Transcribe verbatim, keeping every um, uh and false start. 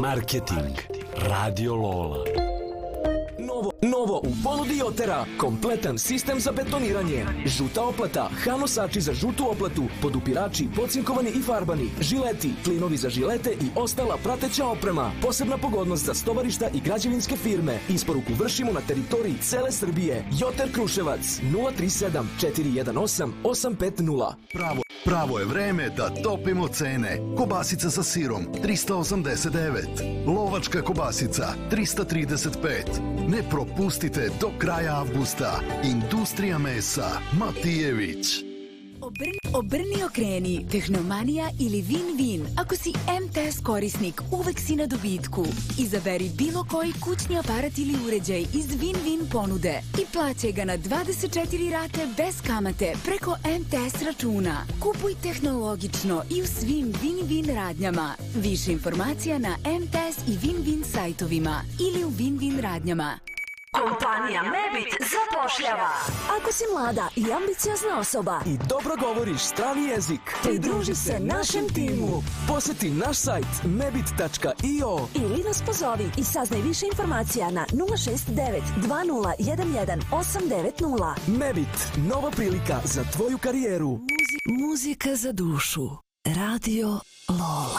Marketing. Radio Lola. Novo, novo u ponudi Jotera. Kompletan sistem za betoniranje. Žuta oplata, hanosači za žutu oplatu, podupirači, pocinkovani i farbani, žileti, klinovi za žilete i ostala prateća oprema. Posebna pogodnost za stovarišta i građevinske firme. Isporuku vršimo na teritoriji cele Srbije. Joter Kruševac nula tri sedam četiri jedan osam osam pet nula. Pravo, pravo je vreme da topimo cene. Kobasica sa sirom trista osamdeset devet. Lovačka kobasica trista trideset pet. Ne propustite do kraja avgusta. Industrija mesa Matijević. Obrni, obrni okreni, Tehnomanija ili Win-Win. Ako si M T S korisnik, uvek si na dobitku. Izaberi bilo koji kućni aparat ili uređaj iz Win-Win ponude i plaćaj ga na dvadeset četiri rate bez kamate preko M T S računa. Kupuj tehnologično i u svim Win-Win radnjama. Više informacija na M T S i Win-Win sajtovima ili u Win-Win radnjama. Kompanija Mebit zapošljava. Ako si mlada i ambiciozna osoba I dobro govoriš strani jezik, pridruži se našem timu. Poseti naš sajt mebit tačka i o Ili nas pozovi i saznaj više informacija na nula šest devet dva nula jedan jedan osam devet nula. Mebit, nova prilika za tvoju karijeru. Muzika za dušu. Radio Lola.